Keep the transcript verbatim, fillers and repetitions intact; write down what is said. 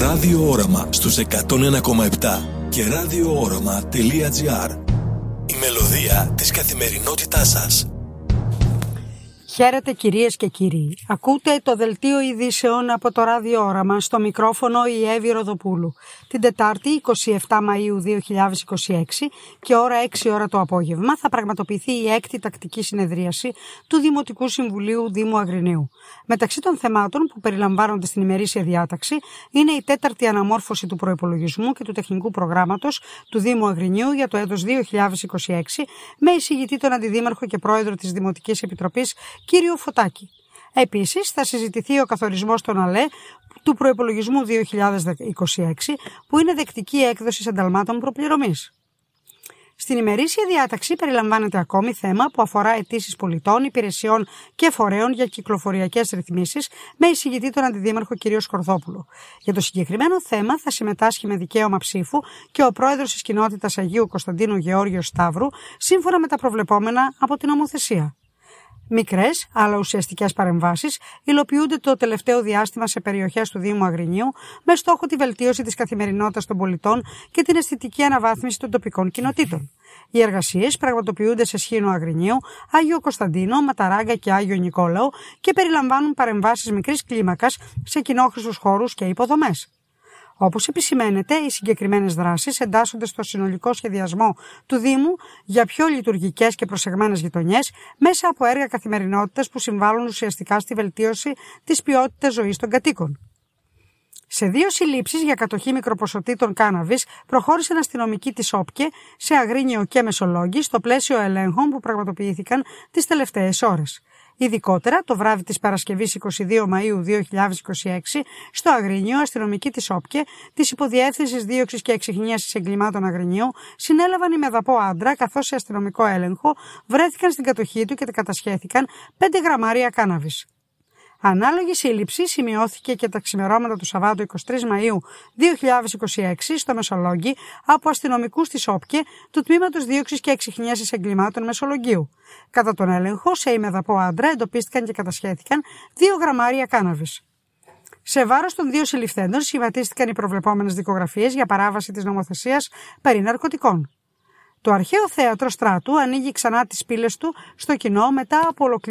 Ράδιο Όραμα στους εκατόν ένα κόμμα επτά και ραδιόόραμα τελεία τζι άρ. Η μελωδία της καθημερινότητάς σας. Χαίρετε κυρίες και κύριοι. Ακούτε το δελτίο ειδήσεων από το Ράδιο Όραμα, στο μικρόφωνο η Εύη Ροδοπούλου. Την Τετάρτη εικοστή εβδόμη Μαΐου δύο χιλιάδες είκοσι έξι και ώρα έξι ώρα το απόγευμα θα πραγματοποιηθεί η έκτη τακτική συνεδρίαση του Δημοτικού Συμβουλίου Δήμου Αγρινίου. Μεταξύ των θεμάτων που περιλαμβάνονται στην ημερήσια διάταξη είναι η τέταρτη αναμόρφωση του προϋπολογισμού και του τεχνικού προγράμματος του Δήμου Αγρινίου για το έτος δύο χιλιάδες είκοσι έξι με εισηγητή τον Αντιδήμαρχο και Πρόεδρο της Δημοτικής Επιτροπής κύριο Φωτάκη. Επίσης, θα συζητηθεί ο καθορισμός των ΑΛΕ του προϋπολογισμού δύο χιλιάδες είκοσι έξι, που είναι δεκτική έκδοση ενταλμάτων προπληρωμής. Στην ημερήσια διάταξη περιλαμβάνεται ακόμη θέμα που αφορά αιτήσεις πολιτών, υπηρεσιών και φορέων για κυκλοφοριακές ρυθμίσεις με εισηγητή τον Αντιδήμαρχο κ. Σκορδόπουλο. Για το συγκεκριμένο θέμα θα συμμετάσχει με δικαίωμα ψήφου και ο πρόεδρος της κοινότητας Αγίου Κωνσταντίνου Γεώργιος Σταύρου, σύμφωνα με τα προβλεπόμενα από την νομοθεσία. Μικρές, αλλά ουσιαστικές παρεμβάσεις υλοποιούνται το τελευταίο διάστημα σε περιοχές του Δήμου Αγρινίου με στόχο τη βελτίωση της καθημερινότητας των πολιτών και την αισθητική αναβάθμιση των τοπικών κοινοτήτων. Οι εργασίες πραγματοποιούνται σε Σχήνο Αγρινίου, Άγιο Κωνσταντίνο, Ματαράγκα και Άγιο Νικόλαο και περιλαμβάνουν παρεμβάσεις μικρής κλίμακας σε κοινόχρηστους χώρους και υποδομές. Όπως επισημαίνεται, οι συγκεκριμένες δράσεις εντάσσονται στο συνολικό σχεδιασμό του Δήμου για πιο λειτουργικές και προσεγμένες γειτονιές μέσα από έργα καθημερινότητας που συμβάλλουν ουσιαστικά στη βελτίωση της ποιότητας ζωής των κατοίκων. Σε δύο συλλήψεις για κατοχή μικροποσοτήτων κάναβης προχώρησαν αστυνομικοί της ΟΠΚΕ σε Αγρίνιο και Μεσολόγγι στο πλαίσιο ελέγχων που πραγματοποιήθηκαν τις τελευταίες ώρες. Ειδικότερα, το βράδυ της Παρασκευής εικοστή δεύτερη Μαΐου δύο χιλιάδες είκοσι έξι, στο Αγρίνιο, αστυνομικοί της ΟΠΚΕ, της Υποδιεύθυνσης Δίωξης και Εξιχνίασης Εγκλημάτων Αγρινίου, συνέλαβαν ημεδαπό άντρα, καθώς σε αστυνομικό έλεγχο βρέθηκαν στην κατοχή του και κατασχέθηκαν πέντε γραμμάρια κάναβης. Ανάλογη σύλληψη σημειώθηκε και τα ξημερώματα του Σαββάτου εικοστή τρίτη Μαΐου δύο χιλιάδες είκοσι έξι στο Μεσολόγγι από αστυνομικούς της ΟΠΚΕ του Τμήματος Δίωξης και Εξιχνίασης Εγκλημάτων Μεσολογγίου. Κατά τον έλεγχο, σε ημεδαπό άντρα εντοπίστηκαν και κατασχέθηκαν δύο γραμμάρια κάναβης. Σε βάρος των δύο συλληφθέντων σχηματίστηκαν οι προβλεπόμενες δικογραφίες για παράβαση της νομοθεσίας περί ναρκωτικών. Το αρχαίο θέατρο Στράτου ανοίγει ξανά τις πύλες του στο κοινό μετά από ολοκλήρωση